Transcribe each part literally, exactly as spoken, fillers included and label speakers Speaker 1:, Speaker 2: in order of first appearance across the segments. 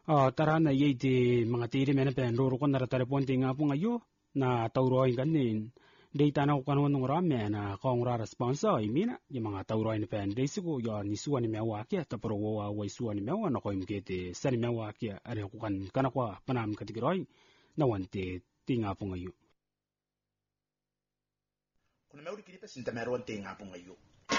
Speaker 1: Oh, tara na yay di mga tiri mena pen ruro ko naratare ponte nga po ngayo na tauroy ganin. Day tanaw ko kanong nung rame na kong ra responsa imina yung mga tauroy ni pen day sigo yo ni suwa ni mewa kya tapro wa wa suwa ni mewa na ko imkete sani mewa kya are ko kan kana kwa panam katigiroy na wante tinga po ngayo.
Speaker 2: Kuna meuri kiripa sinta meron tinga po ngayo.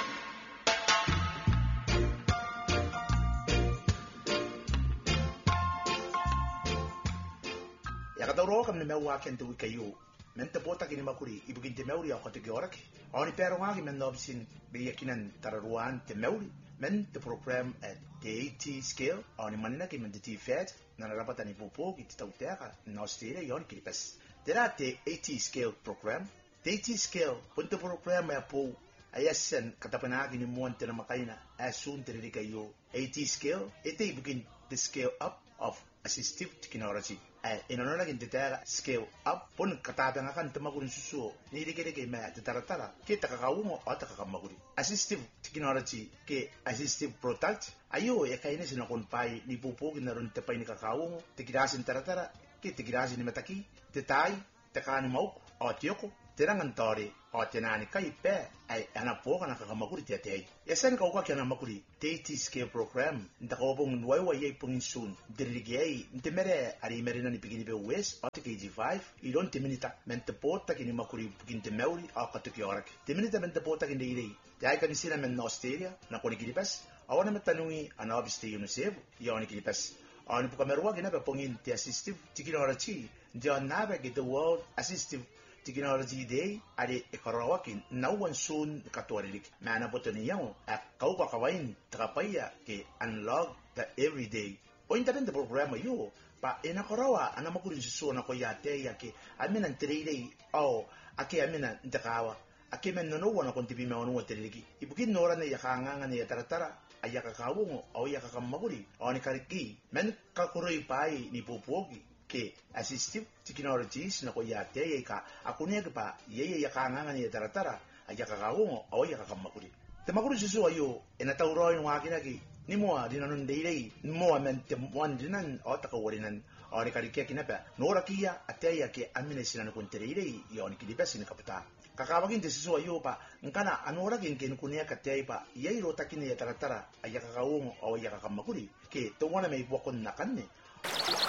Speaker 2: Yakadoro kam na mewa kente wikayo. Mente pota kini makuri ibugin te meuri ako te georaki. Oni pero ngaki men nobsin beyakinan tararuan te meuri. Men te program at the eighty scale. Oni manina ki men te tifet. Na narapata ni popo ki te tauteka. Na Australia yon kiripas. Tera te eighty scale program. The eighty scale punte program ya po. Ayasan katapanagi ni muan te na makaina. Asun te ririkayo. eighty scale. Ite ibugin the scale up of assistive technology. Eh, inono lagi titera scale up pun katabe nga kan tamagurin susu ni dike dike me titara-tara ke takakawungo o takakamaguri. Assistive technology ke assistive product ayo ya kaine sinakonpai ni pupugi na ron tapay ni kakawungo tikirasin tara-tara ke tikirasin ni mataki titai takani mauk o tiyoko tirangan tori o tinani kai pe ay anapoka nakakamaguri tiyatay. Yasan ka uka kya namakuri eighty scale program nta ko bong nuwaiwa yay pungin soon dirigay nte mere ari mere na nipigini be west o K G five ilon timinita mente pota kini makuri pugin te meuri o katuki orak timinita mente pota kini irei jay kanisina men na Australia na kuni kiripas awana metanungi anabiste yunusevu yoni kiripas awani puka merwa gina pe pungin te assistive technology ndio nabe get the world assistive technology day ade ekarawakin nauwan soon katwarilik mana botoni yang ak kau ka kawain takapaya ke unlock the everyday o internet program yo pa enakarawa ana makurin suso na ko yate yake amina trade o ake amina ndakawa ake men no wana kontibi me wanu teriki ibukin nora ne yakanga ne taratara ayaka kawungo o yaka kamaguri o ni kariki men kakuroi pai ni popogi ke assistive technologies na ko yate yaka akune pa yeye yakanga ne taratara ayaka kawungo o yaka kamakuri te makuri susu ayo ena tauroi no akina ki ni moa dinan deilei moa men te moan dinan o takawarinan o ni kariki kinapa nora kia ataya ke amina sinan ko terei yo ni kidipes ni kapita kakawagin te susu ayo pa ngkana anora kin kin kunia katay pa yai ro takini taratara ayaka kawungo o ayaka kamakuri ke to wana may bukon na kanne